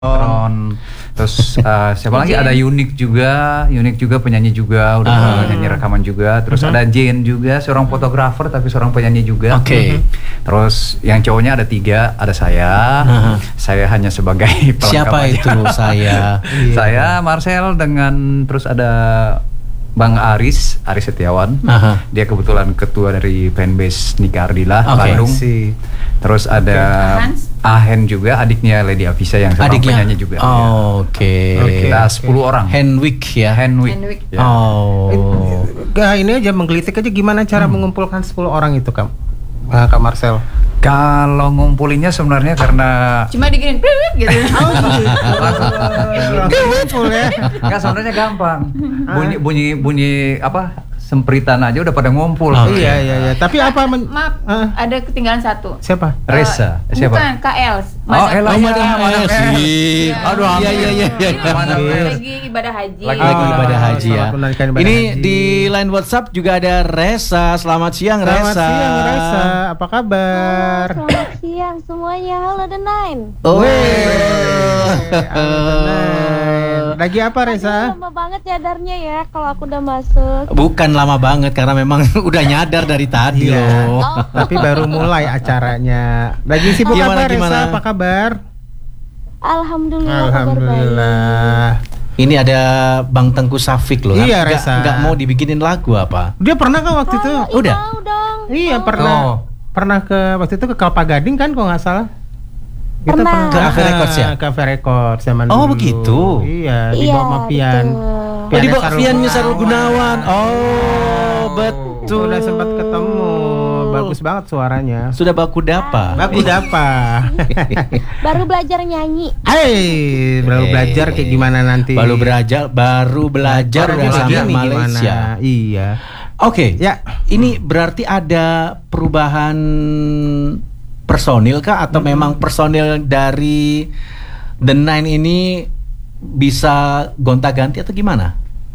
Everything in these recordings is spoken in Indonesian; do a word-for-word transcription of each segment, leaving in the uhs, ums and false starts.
Tron. Terus uh, siapa lagi? Ada Unik juga, Unik juga penyanyi juga, udah uh. nyanyi rekaman juga. Terus uh-huh. ada Jane juga, seorang fotografer tapi seorang penyanyi juga. Oke. Okay. Uh-huh. Terus yang cowoknya ada tiga, ada saya. Uh-huh. Saya hanya sebagai pelengkap. Siapa aja. Itu saya? Saya Marcel dengan terus ada Bang Aris, Aris Setiawan. Uh-huh. Dia kebetulan ketua dari fanbase Nika Ardila okay. Bandung. Terus ada okay. Ahen juga, adiknya Lady Avisa yang seorang penyanyi juga. Oh, Oke. Okay. Okay. Kita sepuluh okay. orang. Henwick ya. Henwick. Henwick. Ya. Oh. Nah, ini aja menggelitik aja gimana cara hmm. mengumpulkan sepuluh orang itu, Kak? Uh, Kak Marcel. Kalau ngumpulinnya sebenarnya karena cuma diginin gitu. Oh, ngumpul ya. Enggak, sebenarnya gampang. Bunyi bunyi bunyi apa? Sempritan aja udah pada ngumpul. Oh, iya iya iya. Tapi apa men- maaf, uh. ada ketinggalan satu. Siapa? Reza. Uh, Siapa? Bukan, Kak Els. Oh, Ella. Oh, Madam Elsie. Aduh, iya iya iya. Lagi ibadah haji. Lagi, lagi ibadah haji ya. Ini haji. Di line WhatsApp juga ada Reza. Selamat siang Reza. Selamat siang Reza. Apa kabar? Halo, selamat siang semuanya. Halo The Nine. Oh. Lagi apa Reza? Lama banget nyadarnya ya kalau aku udah masuk. Bukan lama banget karena memang udah nyadar dari tadi iya. loh. Oh. Tapi baru mulai acaranya. Lagi sibuk gimana, apa gimana? Reza? Apa kabar? Alhamdulillah. Alhamdulillah. Ini ada Bang Tengku Safik loh. Iya, Nggak, Reza. nggak mau dibikinin lagu apa? Dia pernah kan waktu itu? Oh, Udah. Mau dong. Iya, mau. pernah. Oh. Pernah ke waktu itu ke Kelapa Gading kan kalau nggak salah. Kita Pernah. Ke Ave Records ya? Ke Ave Records zaman Oh, dulu. begitu. Iya, di Iya, bawah Mapian. betul. Oh, di bawah Piannya Sarul Gunawan. Oh, betul. Udah sempat ketemu. Bagus banget suaranya. Sudah baku dapa. Baku dapa. Baru belajar nyanyi. Hei, baru Eh, belajar kayak gimana nanti? Baru belajar, baru belajar Baru udah sampai begini Malaysia. gimana? Iya. Oke, Ya. ini berarti ada perubahan personil kah atau Mm-hmm. memang personil dari The Nine ini bisa gonta-ganti atau gimana?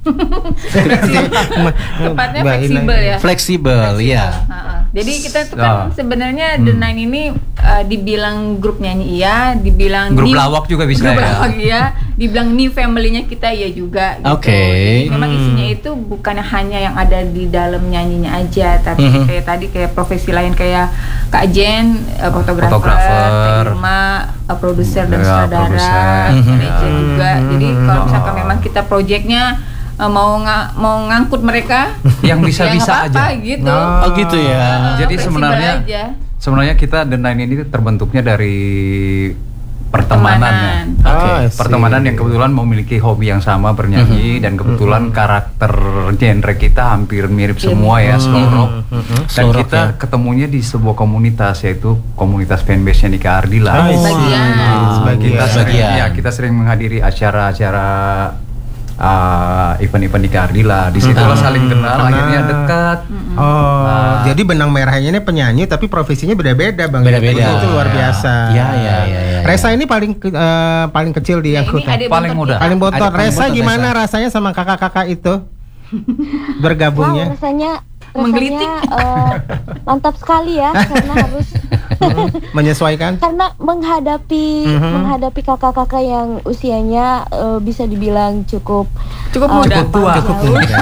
Tepatnya Mbak fleksibel Ina. ya. Fleksibel, iya. Ha-ha. Jadi kita tuh kan Oh. sebenarnya The Nine ini uh, dibilang grup nyanyi iya, dibilang grup new- lawak juga bisa grup ya. lawak iya, dibilang new family-nya kita iya juga. Gitu. Oke. Jadi memang Hmm. isinya itu bukan hanya yang ada di dalam nyanyinya aja, tapi Mhm. kayak tadi kayak profesi lain kayak Kak Jen, uh, fotografer, Fotografer. Kak Irma, uh, produser dan Ya, sutradara, produser. Mhm. manajer juga. Jadi kalau misalkan Oh. memang kita proyeknya uh, mau nga- mau ngangkut mereka Yang bisa-bisa ya nggak apa-apa, aja. gitu. Oh gitu ya. Uh, Jadi fleksibel sebenarnya aja. sebenarnya kita The Nine ini terbentuknya dari pertemanan ya. Pertemanan. Oke. Oh, I see. Pertemanan yang kebetulan memiliki hobi yang sama bernyanyi dan kebetulan karakter genre kita hampir mirip semua ya, slow rock. Dan Slow rock, kita ya. ketemunya di sebuah komunitas yaitu komunitas fanbase-nya Nika Ardila. Oh, Sebagian. sebagian. Kita sering, Sebagian. ya, kita sering menghadiri acara-acara uh, event-event Nika Ardila. Di situlah Hmm. saling kenal, Kenal. akhirnya dekat. Oh, Nah. jadi benang merahnya ini penyanyi tapi profesinya beda-beda Bang. Beda-beda. Itu luar Ya. biasa. Ya, ya, ya, ya, Reza ini paling ke- eh, paling kecil di Ya, yang ini adik Paling bontot muda. kita. paling bontot. Adik paling Reza bontot, gimana Reza. rasanya sama kakak-kakak itu Wow, bergabungnya? rasanya Menggelitik. rasanya, eh, mantap sekali ya karena harus Menyesuaikan? karena menghadapi Mhm. menghadapi kakak-kakak yang usianya eh, bisa dibilang cukup Cukup eh, muda. Cukup tua. Cukup jauh. muda.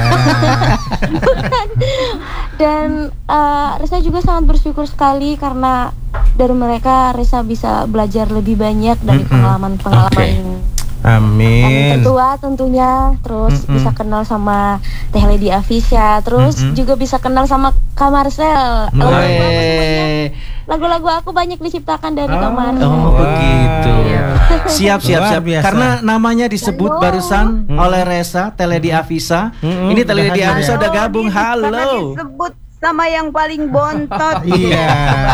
Dan eh, Reza juga sangat bersyukur sekali karena dari mereka Reza bisa belajar lebih banyak dari Mhm. pengalaman-pengalaman Amin. yang tertua tentunya, terus Mm-mm. bisa kenal sama Teh Lady Avisa, terus Mm-mm. juga bisa kenal sama Kak Marcel. Mm. Lagu-lagu aku banyak- Eh, Lagu-lagu aku banyak diciptakan dari Kak Marcel. Oh Wow. begitu. Siap siap Luar siap. biasa. Karena namanya disebut Halo. barusan Hmm. oleh Reza, Teledi Avisa. Hmm, Ini Teledi udah Avisa hadir. udah gabung. Karena Halo. disebut sama yang paling bontot. Iya.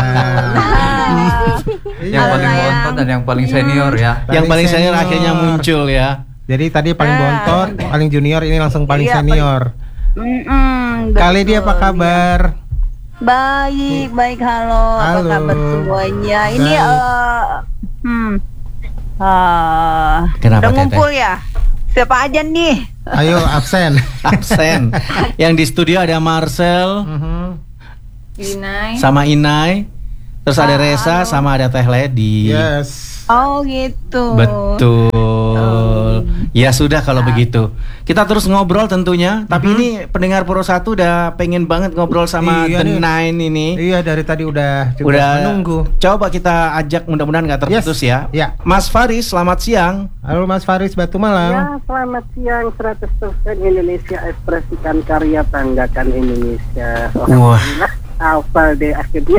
Yang Halo, paling sayang. bontot dan yang paling senior ya. Yang paling senior senior. akhirnya muncul ya. Jadi tadi paling Ah. bontot, paling junior, ini langsung paling Iya, senior. Mm-mm, Kali dia apa betul, kabar? ya. Baik, baik. Halo, Halo. apa kabar semuanya? Ini Baik. eh hmm. Ah, Kenapa, udah Teteh? ngumpul ya? Siapa aja nih? Ayo absen. Absen. Yang di studio ada Marcel Mhm. Inai. sama Inai. Terus ada Reza sama ada Teh Ledi. Yes. Oh gitu. Betul. Ya sudah kalau begitu. Kita terus ngobrol tentunya. Tapi ini pendengar Pro satu udah pengen banget ngobrol sama Iya The nih. Nine ini. Iya, dari tadi udah juga Udah menunggu. Coba kita ajak, mudah-mudahan nggak terputus Yes. ya. Ya. Mas Faris, selamat siang. Halo Mas Faris Batu Malang. Ya, selamat siang. seratus persen Indonesia, ekspresikan karya, banggakan Indonesia. Wah. Alhamdulillah, hafal deh akhirnya.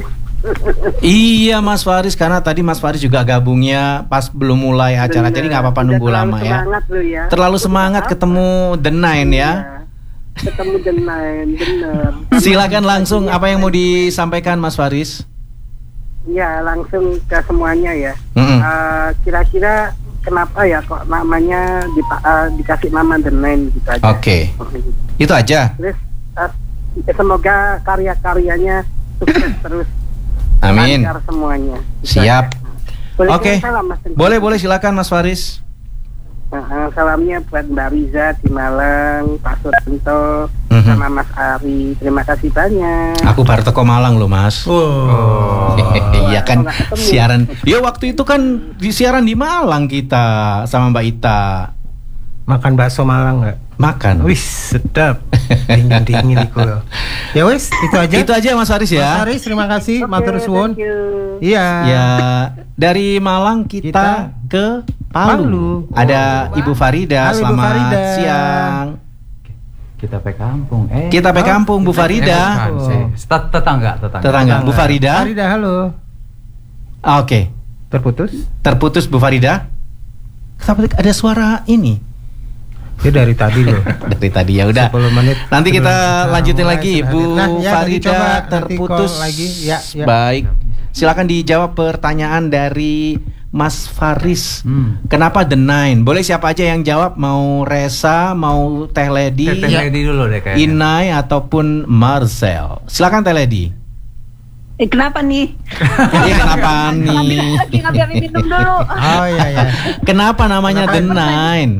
Iya Mas Faris, karena tadi Mas Faris juga gabungnya pas belum mulai acara, jadi nggak apa-apa Udah nunggu terlalu lama ya. Semangat lu ya. Terlalu Udah semangat apa? ketemu The Nine ya. Iya, ketemu The Nine, bener. Silakan langsung, apa yang mau disampaikan Mas Faris? Ya, langsung ke semuanya ya. Mm-mm. Eh, kira-kira kenapa ya kok namanya dipa- eh, dikasih nama The Nine gitu aja. Oke. Itu aja. Terus eh, semoga karya-karyanya sukses terus. Amin. Lancar semuanya. Siap. Boleh Oke. kirim salam, Mas Tengku? Boleh, boleh silakan Mas Faris. Nah, salamnya buat Mbak Riza di Malang, Pak Suranto, Mhm. sama Mas Ari. Terima kasih banyak. Aku baru teko Malang loh Mas. Oh. Iya kan nggak ketemu. siaran. Ya waktu itu kan di siaran di Malang kita sama Mbak Ita. Makan bakso Malang nggak? Makan. Wih, sedap. Dingin-dingin iku loh. Ya wes, itu aja. Itu aja Mas Faris Mas ya. Faris, terima kasih. Oke, Matur suwun. thank you. Iya. Ya, dari Malang kita, Kita ke Palu. Palu. Ada Ibu Farida, Halo, Ibu selamat Farida. siang. Kita pe kampung. Eh. Kita pe kampung Bu Farida. Eh, bukan sih. Tet- tetangga, tetangga. Tetangga Bu Farida. Farida, halo. Ah, Oke, Terputus? terputus Bu Farida. Kenapa ada suara ini? Ya dari tadi loh. Dari tadi ya udah. sepuluh menit. Nanti kita sebelum lanjutin mulai lagi sudah Bu hadir. Nah, ya, Farida coba nanti terputus call lagi. Ya, ya. Baik. Silakan dijawab pertanyaan dari Mas Faris. Hmm. Kenapa The Nine? Boleh siapa aja yang jawab? Mau Resa, mau Teh Ledi, Teh Ledi dulu deh kayaknya. Inai ataupun Marcel. Silakan Teh Ledi. Eh, kenapa nih? Iya kenapa nih? Lagi ngambil minum dulu. Oh iya ya. Kenapa namanya The Nine?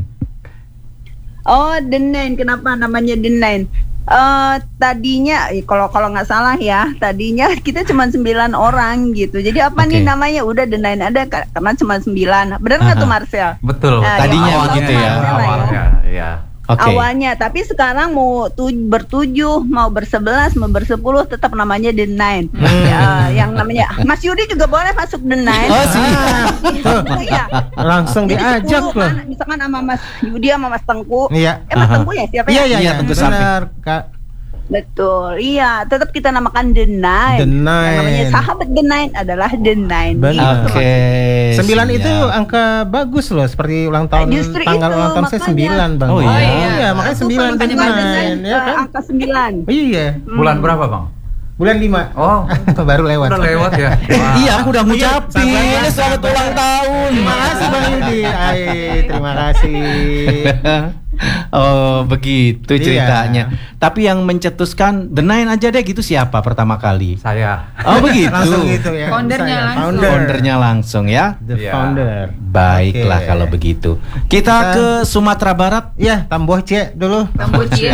Oh, The Nine. Kenapa namanya The Nine? Eh tadinya eh, kalau kalau nggak salah ya, tadinya kita cuma sembilan orang gitu. Jadi apa nih Oke. namanya? Udah The Nine ada ka- karena cuma sembilan. Benar nggak Aha. tuh Marcel? Betul. Nah, Tadinya ya, begitu ya. awalnya. Awalnya, ya. Oke. Awalnya, tapi sekarang mau tu- bertujuh, mau bersebelas, mau bersepuluh, tetap namanya The Nine. Ya, yang namanya Mas Yudi juga boleh masuk The Nine. Oh, siap. Iya. Langsung Jadi diajak sepuluh loh. kan, misalkan sama Mas Yudi sama Mas Tengku. Iya. Eh Mas Aha. Tengku ya siapa Iya ya? iya Iya, iya. tentu Benar, Kak. Betul, iya. Tetap kita namakan The Nine. The Nine. Yang namanya sahabat The Nine adalah The Nine. Benar. Gitu. Oke. Sembilan siap. itu angka bagus loh, seperti ulang tahun Justru tanggal itu, ulang tahun saya makanya. sembilan bang. Oh, iya. iya makanya Aku sembilan kalau dan tanya The Nine, nine, ya eh, kan? angka sembilan. Iya, Bulan berapa, Bang? bulan lima. Oh, Baru lewat. udah lewat ya. Iya, aku udah ngucapin sabar, selamat sabar. ulang tahun. Terima kasih Bang Yudi. Ay, terima kasih. Oh, begitu Iya. ceritanya. Tapi yang mencetuskan The Nine aja deh gitu siapa pertama kali? Saya. Oh, begitu. Langsung gitu ya. Foundernya Saya, langsung. Founder. Foundernya langsung ya. The Iya. founder. Baiklah Oke. kalau begitu. Kita Kita- ke Sumatera Barat. Ya, Tamboh C dulu. Kamboja.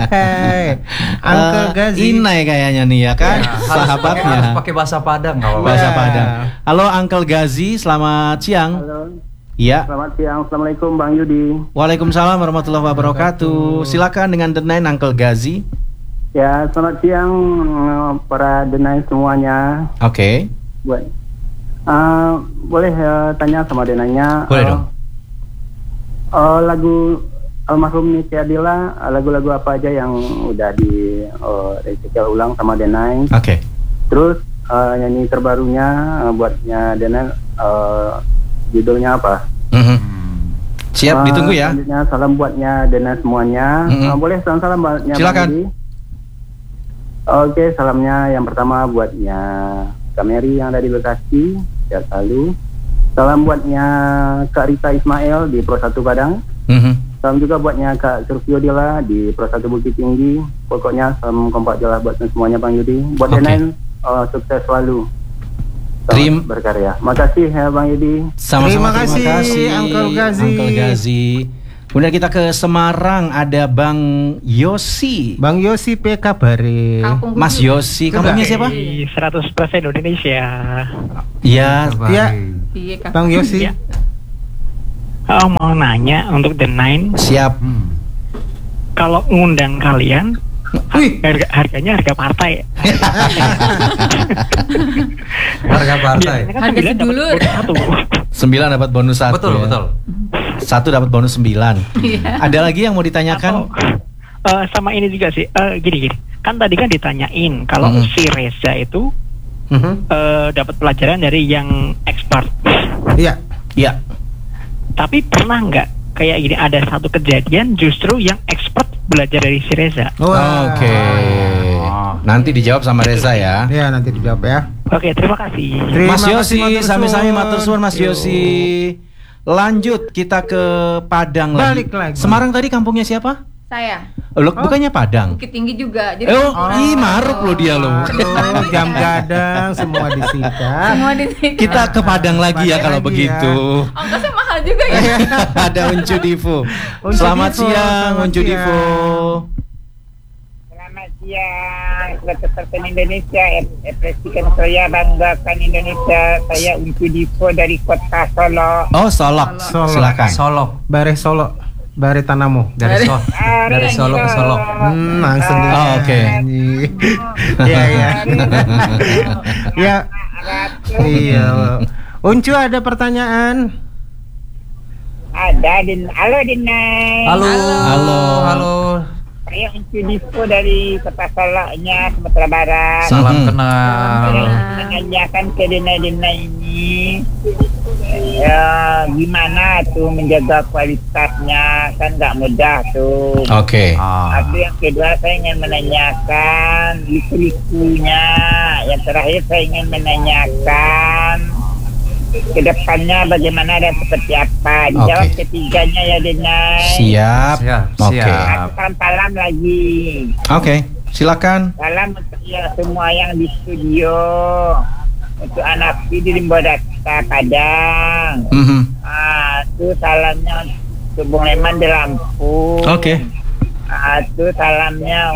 Uncle Eh, Gazi. Inai kayaknya nih ya kan, Ya, harus sahabatnya. pakai- harus pakai bahasa Padang nggak apa-apa. Bahasa Ya. Padang. Halo Uncle Gazi, selamat siang. Halo, Iya. selamat siang. Assalamualaikum Bang Yudi. Waalaikumsalam warahmatullahi wabarakatuh. Silakan dengan The Nine Uncle Gazi. Ya, selamat siang eh, para The Nine semuanya. Oke. Buat eh, boleh eh, tanya sama The Nine-nya. Boleh eh, dong. eh, lagu almarhum Niki Adila, eh, lagu-lagu apa aja yang udah di eh, recycle ulang sama The Nine? Oke. Terus eh, nyanyi terbarunya eh, buatnya The Nine, eh, judulnya apa? Mhm. Hmm. Siap Eh, ditunggu ya. Selanjutnya salam buatnya The Nine semuanya. Mm-mm. Eh, boleh salam-salam buatnya Bang Silakan. Yudi? Oke, salamnya yang pertama buatnya Kak Mary yang ada di Bekasi, sehat selalu. Salam buatnya Kak Rita Ismail di Pro satu Padang. Mhm. Salam juga buatnya Kak Surfio Dila di Pro satu Bukit Tinggi. Pokoknya salam kompak jelas buat semuanya Bang Yudi. Buat Oke. The Nine, eh, sukses selalu. Selamat Terim- berkarya. Makasih ya Bang Yudi. Sama-sama, Terima kasih, Uncle Gazi. Uncle Gazi. Kemudian kita ke Semarang, ada Bang Yosi. Bang Yosi P kabare. Kampung Mas Bumi. Yosi, kamunya siapa? seratus persen Indonesia. Ya, Ya. Iya, Kak. Bang Yosi. Ya. Oh, mau nanya untuk The Nine. Siap. Hmm. Kalau ngundang kalian, harga, harganya harga partai. Harga partai. Biasanya kan Harga sembilan dapat sedulur. bonus satu. Sembilan dapat bonus satu. Betul, ya. betul. Satu dapat bonus sembilan. Ada lagi yang mau ditanyakan? Atau, eh, sama ini juga sih. Eh, gini gini. Kan tadi kan ditanyain kalau Mm-hmm. si Reza itu Mhm. eh, dapat pelajaran dari yang expert. Iya. Iya. Tapi pernah nggak kayak gini ada satu kejadian justru yang expert belajar dari si Reza? Wah. Oke. Nanti dijawab sama Reza ya. Ya, nanti dijawab ya. Oke, terima kasih. Terima Mas kasih, Yosi, matur sami-sami suwun. matur suwun Mas Yo. Yosi. Lanjut kita ke Padang Balik lagi. lagi. Semarang tadi kampungnya siapa? Saya. Loh, bukannya Padang. Bukit Tinggi juga. Jadi Oh, ih maruk loh dia loh. Aduh, jam gadang semua disikat. semua di sini. Kita ke Padang lagi ya Padang kalau lagi begitu. Ongkosnya mahal juga ya. Ada Uncu Divo. Uncu Selamat Divo, siang selamat Uncu siang. Divo. Selamat siang, Ketua Indonesia, ekspresikan saya, banggakan Indonesia. Saya Uncu Divo dari Kota Solo. Oh, Solok. Solo. Silakan. Solo. Bare Solo. Bare Tanamu. Dari Solo. Dari Solo ke Solo. Hmm, langsung dia. Oh, oke. Iya, iya. Ya. Iya. Uncu ada pertanyaan? Ada din, halo Dinai. Halo. Halo. Halo. Saya Uncu Divo dari Kota Solo-nya, Sumatera Barat. Salam Mhm. kenal. Saya menanyakan ke Dinai-Dinai ini, ya gimana tuh menjaga kualitasnya, kan nggak mudah tuh. Oke. Ah. Tapi yang kedua saya ingin menanyakan liku-likunya. Yang terakhir saya ingin menanyakan kedepannya bagaimana dan seperti apa. Dijawab Oke. ketiganya ya Denai. Siap. Siap, Oke. siap. Salam-salam lagi. Oke, silakan. Salam untuk yang semua yang di studio. Untuk anak di Limbo Data Padang. Mhm. Ah, itu salamnya untuk Bung Leman di Lampung. Oke. Ah, itu salamnya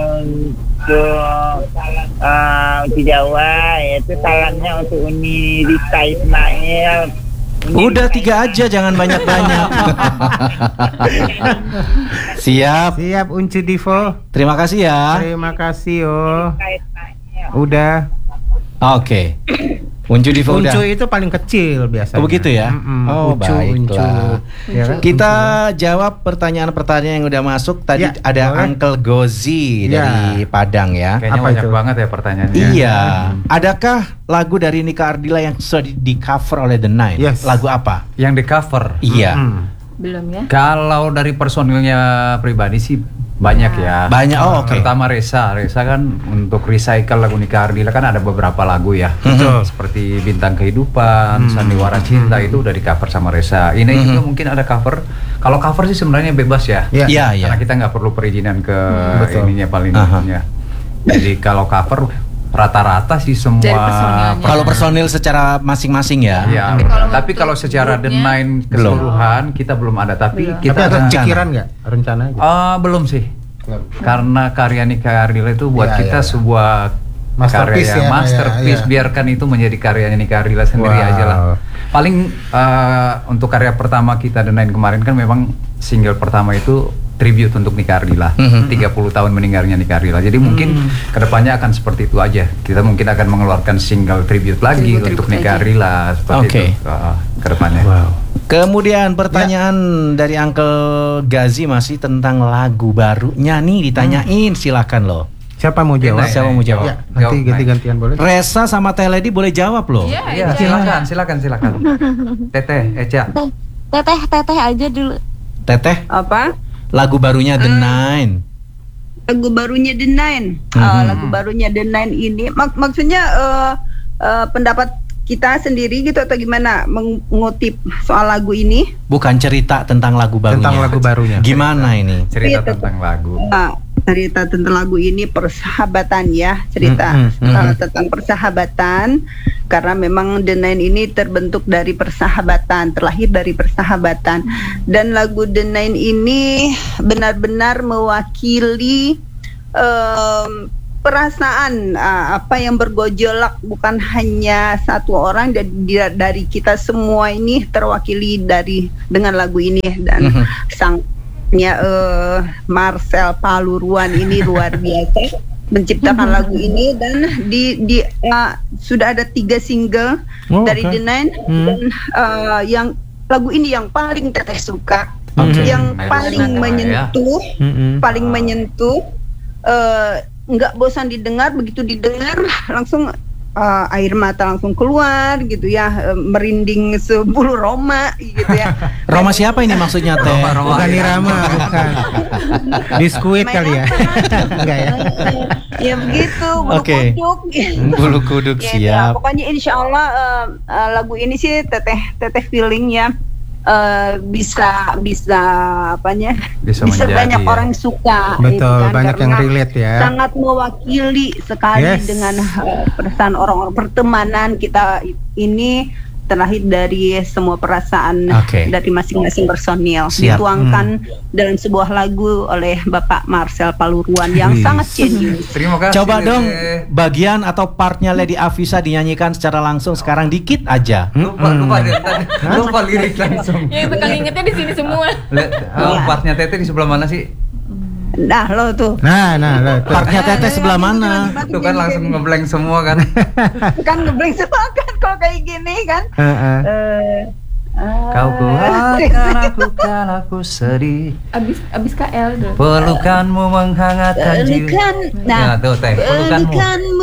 untuk uh, untuk Jawa, yaitu salamnya untuk Uni Rita Ismail. Uni Udah Rita tiga aja, jangan banyak-banyak. Siap. Siap Uncu Divo. Terima kasih ya. Terima kasih yo. Rita Ismail. Udah. Oke. Uncu Divo udah. Uncu itu paling kecil biasanya. Oh, begitu ya? Mm-mm. Oh, Uncu, Uncu. baiklah. Ya kan? Kita jawab pertanyaan-pertanyaan yang udah masuk. Tadi Ya, ada boleh. Uncle Gozi Ya. dari Padang ya. Kayaknya Apa banyak itu? banget ya pertanyaannya. Iya. Adakah lagu dari Nika Ardila yang sudah di, di cover oleh The Nine? Yes. Lagu apa? Yang di cover. Iya. Mm. Belum ya. Kalau dari personilnya pribadi sih banyak ya. Banyak. Oh, oke. Terutama Reza. Reza kan untuk recycle lagu Nika Ardila kan ada beberapa lagu ya. Betul. Seperti Bintang Kehidupan, Sandiwara Cinta itu udah di cover sama Reza. Ini Mhm. juga mungkin ada cover. Kalau cover sih sebenarnya bebas ya. Iya. Iya, iya. Karena kita nggak perlu perizinan ke Betul. ininya paling Aha. ininya. Jadi kalau cover rata-rata sih Dari semua. personilnya. Kalau personil secara masing-masing ya. Iya. Tapi kalau Tapi kalau untuk secara The grupnya, Nine keseluruhan kita belum ada. Tapi Belum. kita Tapi ada akan- pikiran nggak? Rencana aja. Ah, belum sih. Karena karya Nika Ardila itu buat Iya, kita iya. sebuah Masterpiece karya ya, yang masterpiece. iya, iya. Biarkan itu menjadi karyanya Nika Ardila sendiri Wow. aja lah. Paling eh, untuk karya pertama kita The Nine kemarin kan memang single pertama itu tribute untuk Nika Ardila. Mhm. tiga puluh tahun meninggalnya Nika Ardila. Jadi mungkin kedepannya akan seperti itu aja. Kita mungkin akan mengeluarkan single tribute lagi Tribute- untuk tribute Nika lagi. Ardila seperti Oke. itu uh, kedepannya. Wow. Kemudian pertanyaan dari Uncle Gazi masih tentang lagu barunya nih ditanyain. Silakan loh. Siapa mau jawab? Nah, Siapa mau jawab? Ya, nanti Jawab, ganti-gantian boleh. Reza sama Teledi boleh jawab loh. Iya, Iya, iya. silakan, silakan, silakan. Teteh, Eca. Teteh teteh aja dulu. Teteh, Apa? lagu barunya The Nine. Lagu barunya The Nine. Mhm. Ah, lagu barunya The Nine ini mak- maksudnya eh, eh, pendapat kita sendiri gitu atau gimana mengutip soal lagu ini? Bukan cerita tentang lagu barunya. Tentang lagu barunya. Gimana ini? Cerita Iya, tentang lagu. Ah, cerita tentang lagu ini persahabatan ya, cerita Mm, mm, uh, mm. tentang persahabatan karena memang The Nine ini terbentuk dari persahabatan, terlahir dari persahabatan dan lagu The Nine ini benar-benar mewakili um, perasaan uh, apa yang bergejolak bukan hanya satu orang, dari, dari kita semua ini terwakili dari dengan lagu ini, dan mm-hmm. sangnya uh, Marcel Paluruan ini luar biasa menciptakan mm-hmm. lagu ini, dan di, di uh, sudah ada tiga single oh, dari okay. The Nine mm-hmm. dan uh, yang lagu ini yang paling Teteh suka, okay. yang mm-hmm. paling menyentuh, ya. mm-hmm. paling menyentuh. Uh, nggak bosan didengar, begitu didengar langsung uh, air mata langsung keluar gitu ya, uh, merinding sebulu Roma gitu ya. Roma siapa ini maksudnya Teh? Roma, Roma, bukan Irama, bukan. Biskuit kali ya? Enggak ya? Ya begitu, bulu okay. kuduk. Bulu kuduk ya, siap. Ya, pokoknya insya Allah uh, uh, lagu ini sih teteh teteh feeling ya. Uh, bisa bisa apanya bisa, bisa menjadi, banyak ya. orang suka, betul itu kan, banyak yang relate ya, sangat mewakili sekali yes. dengan uh, perasaan orang-orang pertemanan kita ini terlahir dari semua perasaan okay. dari masing-masing personil dituangkan hmm. dalam sebuah lagu oleh Bapak Marcel Paluruan yang Wih. sangat genius. Terima kasih. Coba dong bagian atau partnya Lady Afisa dinyanyikan secara langsung sekarang dikit aja. Lupa hmm. lupa deh, lupa lirik langsung. Ya bakal ingetnya di sini semua. Oh, partnya Teteh di sebelah mana sih? Nah lo tuh. Nah, nah lo tuh. Partnya Teteh sebelah mana? Itu kan langsung ngeblank semua kan. Kan ngeblank semua kan kalau kayak gini kan. Uh-uh. Uh, Kau kuatkan aku kalau aku sedih. Abis abis K L dulu. Pelukanmu menghangatkan jiwa. Nah, ya, tuh Teh, pelukanmu.